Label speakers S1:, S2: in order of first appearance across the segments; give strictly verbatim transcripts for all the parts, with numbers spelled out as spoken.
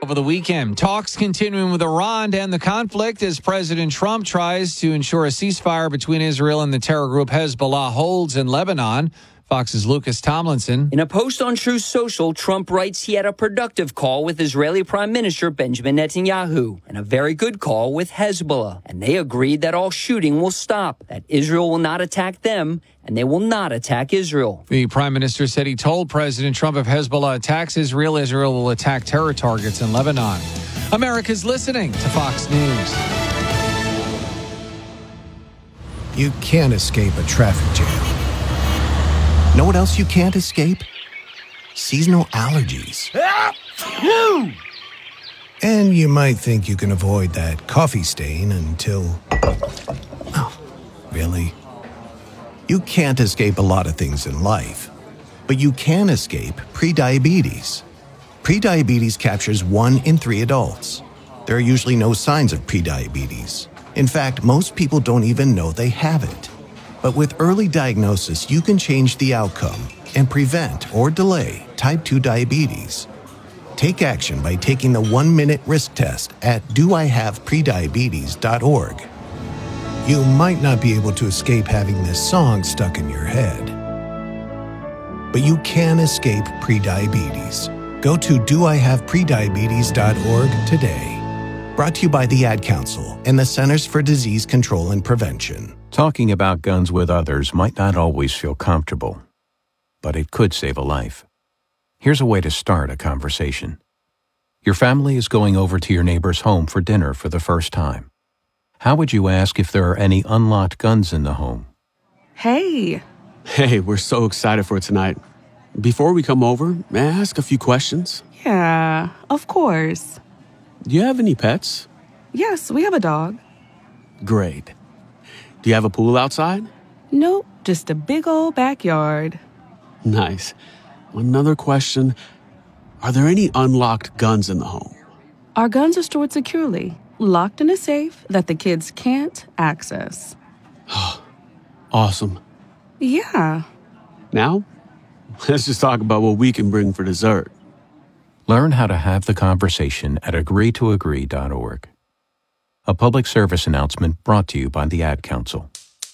S1: Over the weekend, talks continuing with Iran to end the conflict as President Trump tries to ensure a ceasefire between Israel and the terror group Hezbollah holds in Lebanon. Fox's Lucas Tomlinson.
S2: In a post on Truth Social, Trump writes he had a productive call with Israeli Prime Minister Benjamin Netanyahu and a very good call with Hezbollah. And they agreed that all shooting will stop, that Israel will not attack them, and they will not attack Israel.
S1: The prime minister said he told President Trump if Hezbollah attacks Israel, Israel will attack terror targets in Lebanon. America's listening to Fox News.
S3: You can't escape a traffic jam. Know what else you can't escape? Seasonal allergies. And you might think you can avoid that coffee stain until... Oh, really? You can't escape a lot of things in life, but you can escape prediabetes. Prediabetes captures one in three adults. There are usually no signs of prediabetes. In fact, most people don't even know they have it. But with early diagnosis, you can change the outcome and prevent or delay type two diabetes. Take action by taking the one-minute risk test at do I have prediabetes dot org. You might not be able to escape having this song stuck in your head, but you can escape prediabetes. Go to do I have prediabetes dot org today. Brought to you by the Ad Council and the Centers for Disease Control and Prevention.
S4: Talking about guns with others might not always feel comfortable, but it could save a life. Here's a way to start a conversation. Your family is going over to your neighbor's home for dinner for the first time. How would you ask if there are any unlocked guns in the home?
S5: Hey.
S6: Hey, we're so excited for tonight. Before we come over, may I ask a few questions?
S5: Yeah, of course.
S6: Do you have any pets?
S5: Yes, we have a dog.
S6: Great. Do you have a pool outside?
S5: Nope, just a big old backyard.
S6: Nice. Another question. Are there any unlocked guns in the home?
S5: Our guns are stored securely, locked in a safe that the kids can't access.
S6: Awesome.
S5: Yeah.
S6: Now, let's just talk about what we can bring for dessert.
S4: Learn how to have the conversation at agree to agree dot org. A public service announcement brought to you by the Ad Council.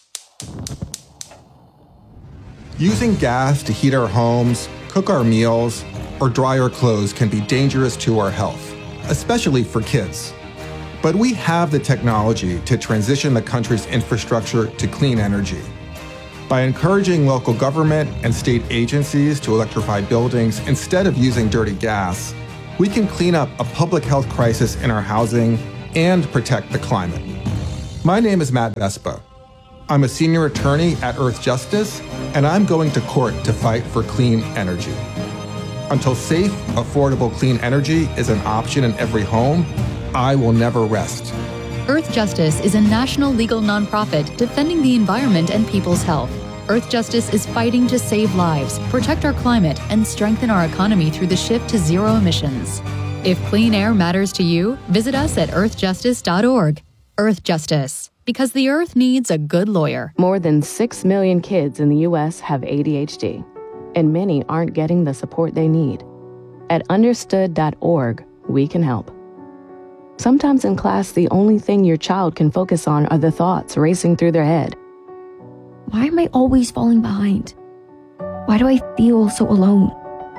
S7: Using gas to heat our homes, cook our meals, or dry our clothes can be dangerous to our health, especially for kids. But we have the technology to transition the country's infrastructure to clean energy. By encouraging local government and state agencies to electrify buildings instead of using dirty gas, we can clean up a public health crisis in our housing and protect the climate. My name is Matt Vespa. I'm a senior attorney at Earth Justice, and I'm going to court to fight for clean energy. Until safe, affordable clean energy is an option in every home, I will never rest.
S8: Earth Justice is a national legal nonprofit defending the environment and people's health. Earth Justice is fighting to save lives, protect our climate, and strengthen our economy through the shift to zero emissions. If clean air matters to you, visit us at earth justice dot org. Earth Justice, because the earth needs a good lawyer.
S9: More than six million kids in the U S have A D H D, and many aren't getting the support they need. At understood dot org, we can help. Sometimes in class, the only thing your child can focus on are the thoughts racing through their head.
S10: Why am I always falling behind? Why do I feel so alone?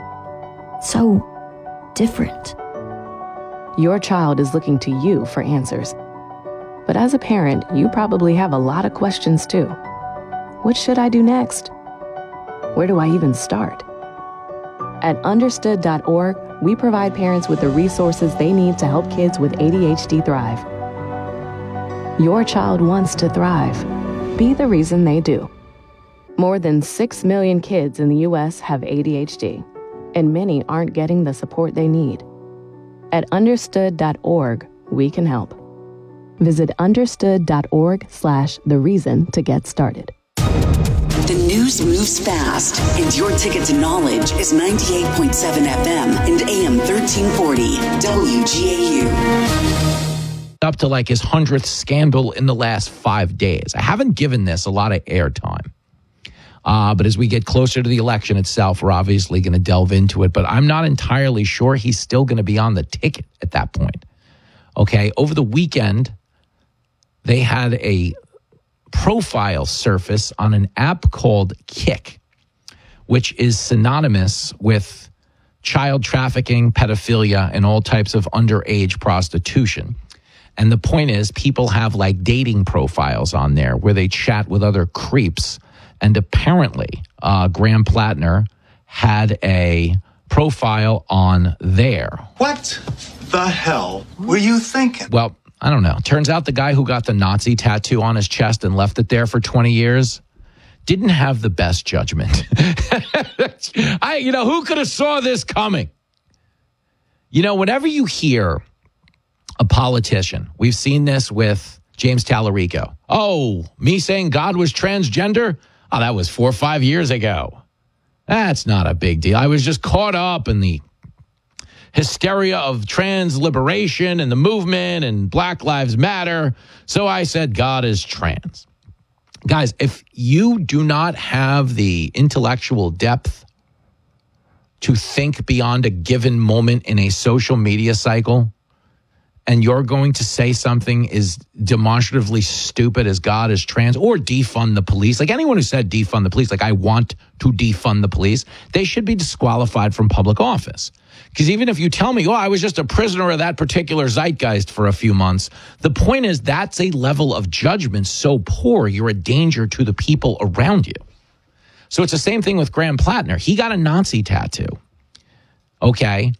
S10: So different.
S9: Your child is looking to you for answers. But as a parent, you probably have a lot of questions too. What should I do next? Where do I even start? At understood dot org, we provide parents with the resources they need to help kids with A D H D thrive. Your child wants to thrive. Be the reason they do. More than six million kids in the U S have A D H D, and many aren't getting the support they need. At understood dot org, we can help. Visit understood dot org slash the reason to get started.
S11: The news moves fast, and your ticket to knowledge is ninety-eight point seven F M and A M thirteen forty W G A U.
S12: Up to like his hundredth scandal in the last five days. I haven't given this a lot of airtime. Uh, but as we get closer to the election itself, we're obviously going to delve into it. But I'm not entirely sure he's still going to be on the ticket at that point. Okay, over the weekend, they had a profile surface on an app called Kik, which is synonymous with child trafficking, pedophilia, and all types of underage prostitution. And the point is, people have like dating profiles on there where they chat with other creeps. And apparently, uh, Graham Plattner had a profile on there.
S13: What the hell were you thinking?
S12: Well, I don't know. Turns out the guy who got the Nazi tattoo on his chest and left it there for twenty years didn't have the best judgment. I, you know, who could have saw this coming? You know, whenever you hear a politician, we've seen this with James Tallarico. Oh, me saying God was transgender? Oh, that was four or five years ago. That's not a big deal. I was just caught up in the hysteria of trans liberation and the movement and Black Lives Matter. So I said God is trans. Guys, if you do not have the intellectual depth to think beyond a given moment in a social media cycle, and you're going to say something is demonstratively stupid as God is trans, or defund the police, like anyone who said defund the police, like I want to defund the police, they should be disqualified from public office. Because even if you tell me, oh, I was just a prisoner of that particular zeitgeist for a few months, the point is that's a level of judgment so poor, you're a danger to the people around you. So it's the same thing with Graham Plattner. He got a Nazi tattoo, okay?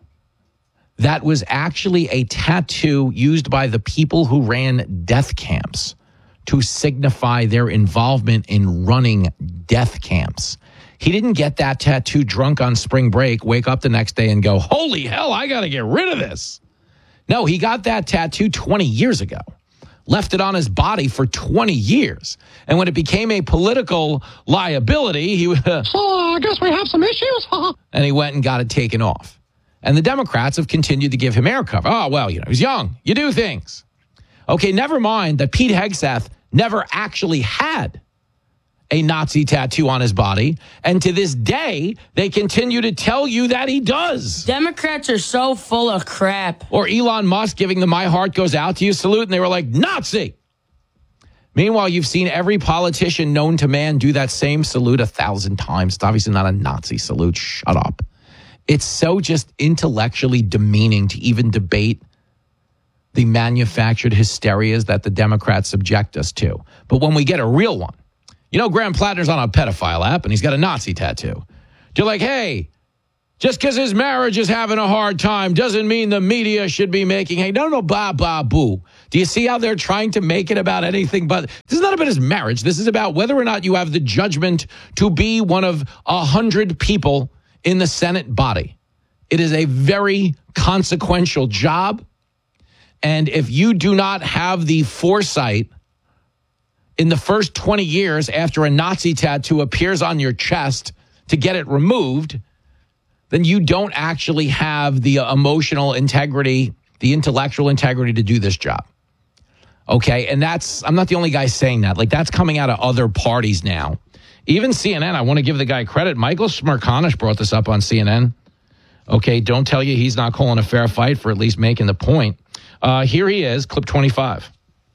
S12: That was actually a tattoo used by the people who ran death camps to signify their involvement in running death camps. He didn't get that tattoo drunk on spring break, wake up the next day and go, holy hell, I got to get rid of this. No, he got that tattoo twenty years ago, left it on his body for twenty years. And when it became a political liability, he oh, I guess we have some issues. And he went and got it taken off. And the Democrats have continued to give him air cover. Oh, well, you know, he's young. You do things. Okay, never mind that Pete Hegseth never actually had a Nazi tattoo on his body. And to this day, they continue to tell you that he does.
S14: Democrats are so full of crap.
S12: Or Elon Musk giving the My Heart Goes Out to You salute, and they were like, Nazi. Meanwhile, you've seen every politician known to man do that same salute a thousand times. It's obviously not a Nazi salute. Shut up. It's so just intellectually demeaning to even debate the manufactured hysterias that the Democrats subject us to. But when we get a real one, you know, Graham Plattner's on a pedophile app and he's got a Nazi tattoo. You're like, hey, just because his marriage is having a hard time doesn't mean the media should be making, hey, no, no, bah, bah, boo. Do you see how they're trying to make it about anything but, this is not about his marriage. This is about whether or not you have the judgment to be one of a hundred people in the Senate body. It is a very consequential job. And if you do not have the foresight in the first twenty years after a Nazi tattoo appears on your chest to get it removed, then you don't actually have the emotional integrity, the intellectual integrity to do this job. Okay, and that's, I'm not the only guy saying that. Like, that's coming out of other parties now. Even C N N, I want to give the guy credit. Michael Smerconish brought this up on C N N. Okay, don't tell you he's not calling a fair fight for at least making the point. Uh, here he is, clip twenty-five.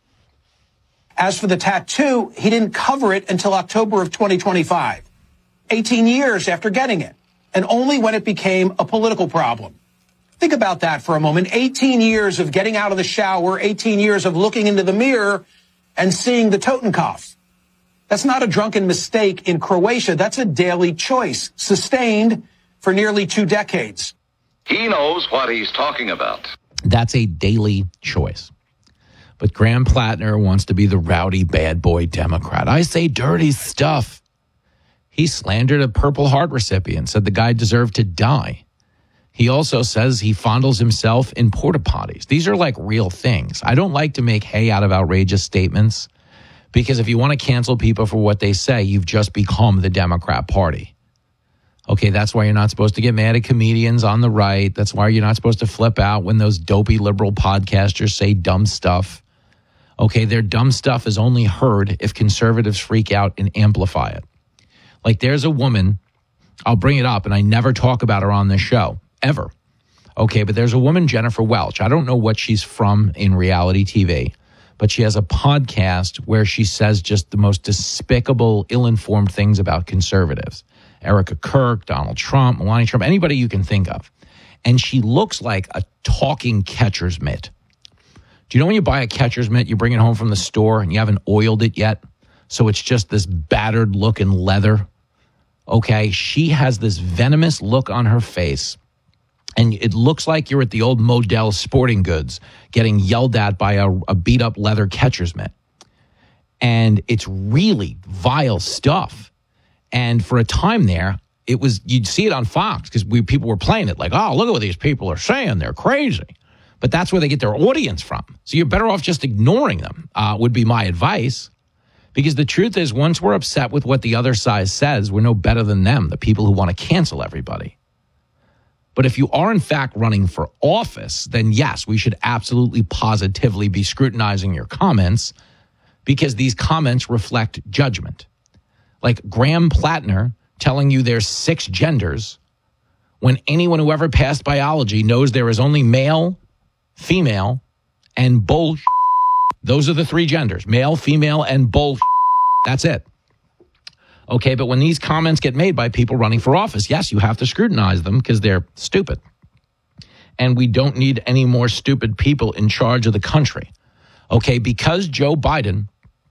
S15: As for the tattoo, he didn't cover it until October of twenty twenty-five, eighteen years after getting it, and only when it became a political problem. Think about that for a moment. eighteen years of getting out of the shower, eighteen years of looking into the mirror and seeing the Totenkopf. That's not a drunken mistake in Croatia. That's a daily choice, sustained for nearly two decades.
S16: He knows what he's talking about.
S12: That's a daily choice. But Graham Plattner wants to be the rowdy bad boy Democrat. I say dirty stuff. He slandered a Purple Heart recipient, said the guy deserved to die. He also says he fondles himself in porta potties. These are like real things. I don't like to make hay out of outrageous statements because if you want to cancel people for what they say, you've just become the Democrat Party. Okay, that's why you're not supposed to get mad at comedians on the right. That's why you're not supposed to flip out when those dopey liberal podcasters say dumb stuff. Okay, their dumb stuff is only heard if conservatives freak out and amplify it. Like there's a woman, I'll bring it up, and I never talk about her on this show, ever. Okay, but there's a woman, Jennifer Welch. I don't know what she's from in reality T V, but she has a podcast where she says just the most despicable, ill-informed things about conservatives. Erica Kirk, Donald Trump, Melania Trump, anybody you can think of. And she looks like a talking catcher's mitt. Do you know when you buy a catcher's mitt, you bring it home from the store and you haven't oiled it yet? So it's just this battered looking leather. Okay, she has this venomous look on her face. And it looks like you're at the old Modell Sporting Goods getting yelled at by a, a beat-up leather catcher's mitt. And it's really vile stuff. And for a time there, it was, you'd see it on Fox because we people were playing it like, oh, look at what these people are saying. They're crazy. But that's where they get their audience from. So you're better off just ignoring them, uh, would be my advice. Because the truth is, once we're upset with what the other side says, we're no better than them, the people who want to cancel everybody. But if you are, in fact, running for office, then yes, we should absolutely positively be scrutinizing your comments because these comments reflect judgment. Like Graham Plattner telling you there's six genders when anyone who ever passed biology knows there is only male, female, and bull. Those are the three genders, male, female, and bull. That's it. Okay, but when these comments get made by people running for office, yes, you have to scrutinize them because they're stupid. And we don't need any more stupid people in charge of the country. Okay, because Joe Biden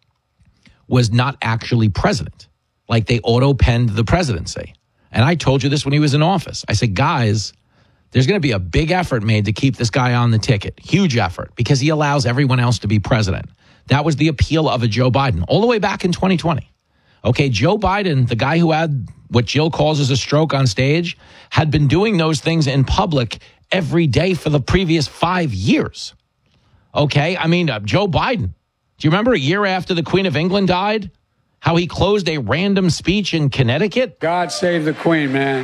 S12: was not actually president. Like they auto-penned the presidency. And I told you this when he was in office. I said, guys, there's going to be a big effort made to keep this guy on the ticket. Huge effort because he allows everyone else to be president. That was the appeal of a Joe Biden all the way back in twenty twenty. Okay, Joe Biden, the guy who had what Jill calls as a stroke on stage, had been doing those things in public every day for the previous five years. Okay, I mean, uh, Joe Biden. Do you remember a year after the Queen of England died? How he closed a random speech in Connecticut?
S17: God save the Queen, man.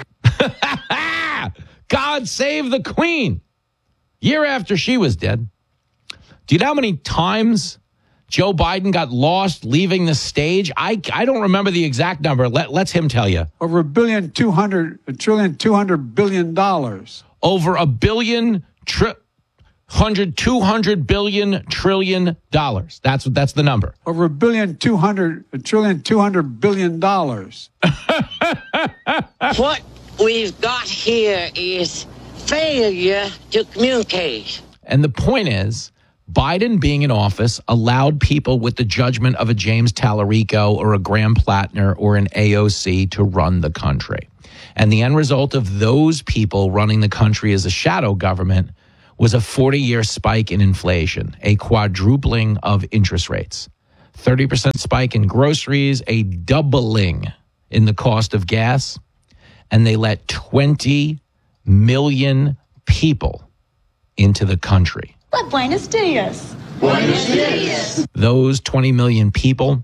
S12: God save the Queen. Year after she was dead. Do you know how many times Joe Biden got lost leaving the stage? I, I don't remember the exact number. Let, let's him tell you.
S17: Over a billion, two hundred, a trillion, two hundred billion dollars.
S12: Over a billion, tri- hundred, two hundred billion trillion dollars. That's that's the number.
S17: Over a billion, two hundred, a trillion, two hundred billion dollars.
S18: What we've got here is failure to communicate.
S12: And the point is, Biden being in office allowed people with the judgment of a James Tallarico or a Graham Plattner or an A O C to run the country. And the end result of those people running the country as a shadow government was a forty-year spike in inflation, a quadrupling of interest rates, thirty percent spike in groceries, a doubling in the cost of gas, and they let twenty million people into the country.
S19: But Buenos Dias. Buenos Dias.
S12: Those twenty million people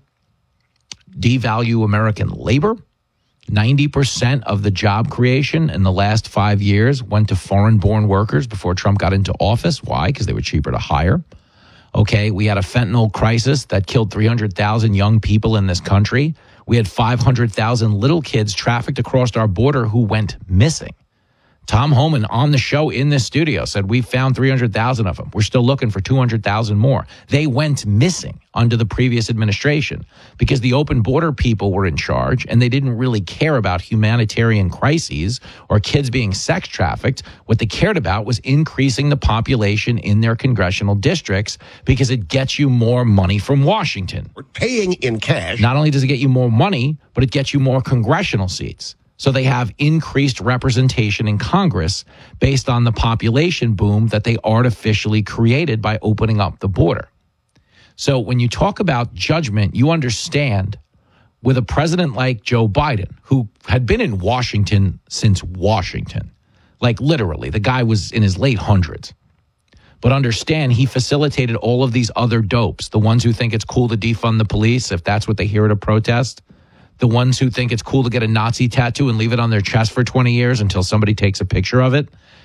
S12: devalue American labor. ninety percent of the job creation in the last five years went to foreign-born workers before Trump got into office. Why? Because they were cheaper to hire. Okay, we had a fentanyl crisis that killed three hundred thousand young people in this country. We had five hundred thousand little kids trafficked across our border who went missing. Tom Homan on the show in this studio said we found three hundred thousand of them. We're still looking for two hundred thousand more. They went missing under the previous administration because the open border people were in charge and they didn't really care about humanitarian crises or kids being sex trafficked. What they cared about was increasing the population in their congressional districts because it gets you more money from Washington.
S20: We're paying in cash.
S12: Not only does it get you more money, but it gets you more congressional seats. So they have increased representation in Congress based on the population boom that they artificially created by opening up the border. So when you talk about judgment, you understand with a president like Joe Biden, who had been in Washington since Washington, like literally, the guy was in his late hundreds. But understand, he facilitated all of these other dopes, the ones who think it's cool to defund the police if that's what they hear at a protest. The ones who think it's cool to get a Nazi tattoo and leave it on their chest for twenty years until somebody takes a picture of it.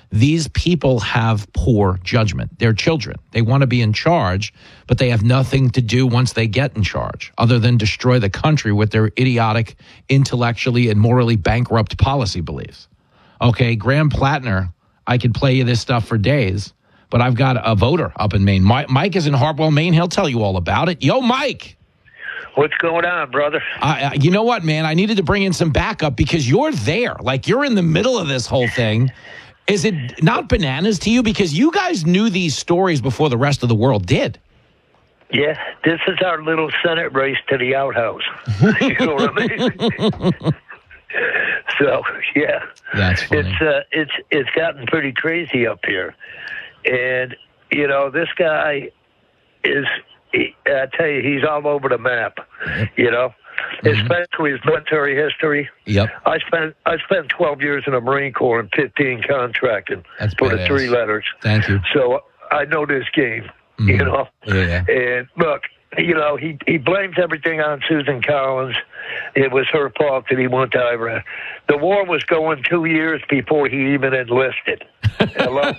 S12: These people have poor judgment. They're children. They want to be in charge, but they have nothing to do once they get in charge other than destroy the country with their idiotic, intellectually and morally bankrupt policy beliefs. Okay, Graham Plattner, I could play you this stuff for days, but I've got a voter up in Maine. Mike, Mike is in Hartwell, Maine. He'll tell you all about it. Yo, Mike.
S20: What's going on, brother?
S12: Uh, you know what, man? I needed to bring in some backup because you're there. Like, you're in the middle of this whole thing. Is it not bananas to you? Because you guys knew these stories before the rest of the world did.
S20: Yeah, this is our little Senate race to the outhouse. You know what I mean? So, yeah.
S12: That's funny.
S20: It's, uh, it's, it's gotten pretty crazy up here. And, you know, this guy is, he, I tell you, he's all over the map, you know? Mm-hmm. Especially his military history.
S12: Yep.
S20: I spent I spent twelve years in the Marine Corps and fifteen contracting
S12: That's
S20: for
S12: badass.
S20: the three letters.
S12: Thank you.
S20: So I know this game,
S12: Mm-hmm.
S20: you know.
S12: Yeah.
S20: And look, you know, he he blames everything on Susan Collins. It was her fault that he went to Iraq. The war was going two years before he even enlisted. Hello.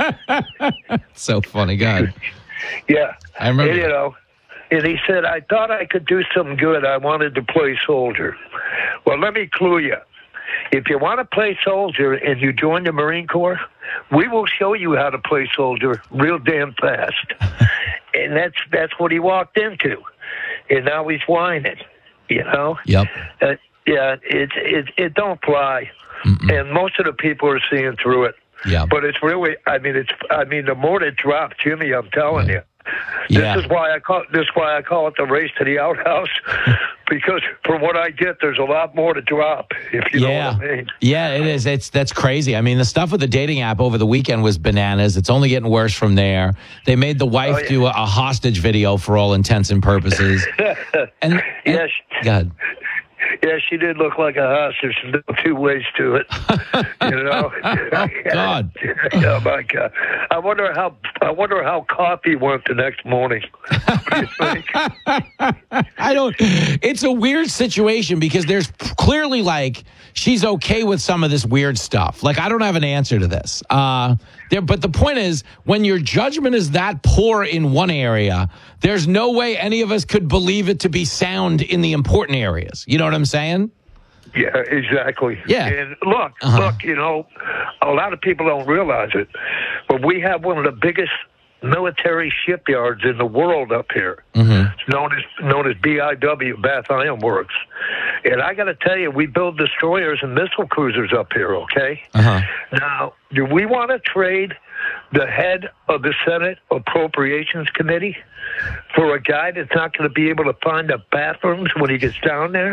S12: So funny, God.
S20: Yeah.
S12: I remember.
S20: And, you know. And he said, I thought I could do some good. I wanted to play soldier. Well, let me clue you. If you want to play soldier and you join the Marine Corps, we will show you how to play soldier real damn fast. And that's that's what he walked into. And now he's whining, you know?
S12: Yep.
S20: Uh, yeah, it, it, it don't fly. Mm-mm. And most of the people are seeing through it.
S12: Yeah.
S20: But it's really, I mean, it's, I mean, the more it drops, Jimmy, I'm telling yeah. you.
S12: Yeah.
S20: This is why I call this is why I call it the race to the outhouse, because from what I get, there's a lot more to drop. If you
S12: yeah.
S20: know what I mean.
S12: Yeah, it is. It's that's crazy. I mean, the stuff with the dating app over the weekend was bananas. It's only getting worse from there. They made the wife
S20: oh, yeah.
S12: do a, a hostage video for all intents and purposes. and, and
S20: yes,
S12: go ahead.
S20: Yeah, she did look like a hostage. There's no two ways to it. You know.
S12: Oh God.
S20: Oh my God. I wonder how. I wonder how coffee went the next morning. What do you think?
S12: I don't. It's a weird situation because there's clearly like she's okay with some of this weird stuff. Like I don't have an answer to this. Uh, there, but the point is, when your judgment is that poor in one area, there's no way any of us could believe it to be sound in the important areas. You know what I'm saying?
S20: Yeah, exactly.
S12: Yeah.
S20: And look,
S12: uh-huh.
S20: look, you know, a lot of people don't realize it, but we have one of the biggest military shipyards in the world up here.
S12: Mm-hmm.
S20: It's known as known as B I W, Bath Iron Works. And I got to tell you, we build destroyers and missile cruisers up here, okay?
S12: Uh-huh.
S20: Now, do we want to trade the head of the Senate Appropriations Committee for a guy that's not going to be able to find the bathrooms when he gets down there?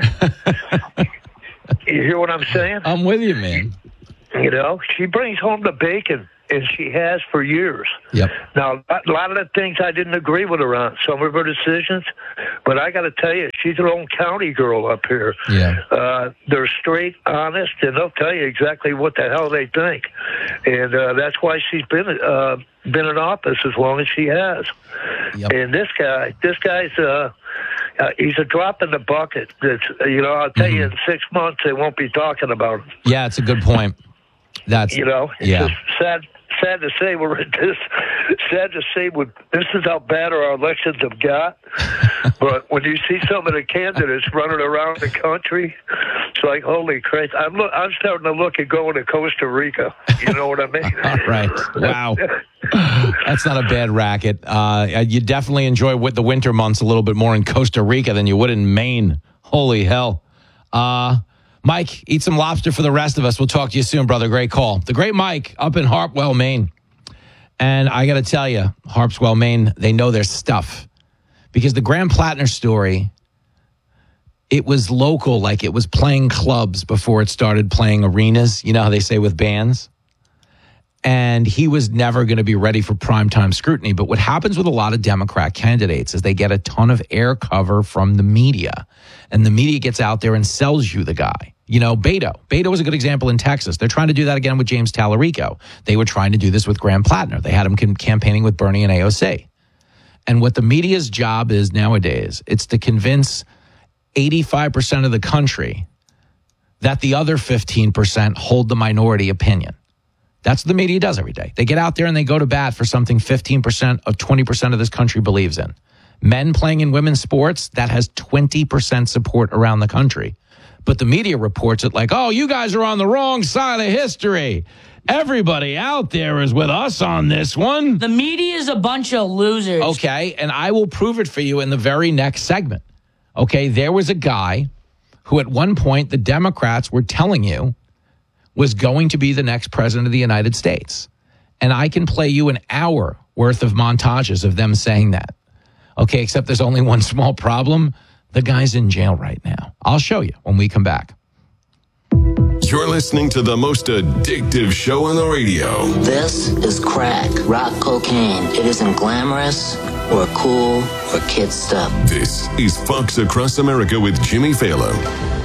S20: You hear what I'm saying?
S12: I'm with you, man.
S20: You know, she brings home the bacon, and she has for years.
S12: Yep.
S20: Now, a lot of the things I didn't agree with her on, some of her decisions, but I got to tell you, she's her own county girl up here.
S12: Yeah.
S20: Uh, they're straight, honest, and they'll tell you exactly what the hell they think. And uh, that's why she's been uh, been in office as long as she has.
S12: Yep.
S20: And this guy, this guy's... Uh, Uh, he's a drop in the bucket. That's, you know, I'll tell mm-hmm. you, in six months they won't be talking about him.
S12: Yeah, it's a good point. That's
S20: you know, it's
S12: yeah.
S20: just sad. Sad to say we're in this. Sad to say we this is how bad our elections have got. But when you see some of the candidates running around the country, it's like holy Christ! I'm look. I'm starting to look at going to Costa Rica. You know what I mean?
S12: All right. Wow. That's not a bad racket. Uh, you definitely enjoy with the winter months a little bit more in Costa Rica than you would in Maine. Holy hell. Uh, Mike, eat some lobster for the rest of us. We'll talk to you soon, brother. Great call. The great Mike up in Harpwell, Maine. And I got to tell you, Harpwell, Maine, they know their stuff. Because the Graham Plattner story, it was local, like it was playing clubs before it started playing arenas. You know how they say with bands? And he was never going to be ready for primetime scrutiny. But what happens with a lot of Democrat candidates is they get a ton of air cover from the media. And the media gets out there and sells you the guy. You know, Beto. Beto was a good example in Texas. They're trying to do that again with James Tallarico. They were trying to do this with Graham Plattner. They had him campaigning with Bernie and A O C. And what the media's job is nowadays, it's to convince eighty-five percent of the country that the other fifteen percent hold the minority opinion. That's what the media does every day. They get out there and they go to bat for something fifteen percent of twenty percent of this country believes in. Men playing in women's sports, that has twenty percent support around the country. But the media reports it like, oh, you guys are on the wrong side of history. Everybody out there is with us on this one.
S14: The media is a bunch of losers.
S12: Okay, and I will prove it for you in the very next segment. Okay, there was a guy who at one point the Democrats were telling you was going to be the next president of the United States. And I can play you an hour worth of montages of them saying that. Okay, except there's only one small problem. The guy's in jail right now. I'll show you when we come back.
S21: You're listening to the most addictive show on the radio.
S22: This is crack, rock cocaine. It isn't glamorous or cool or kid stuff.
S21: This is Fox Across America with Jimmy Fallon.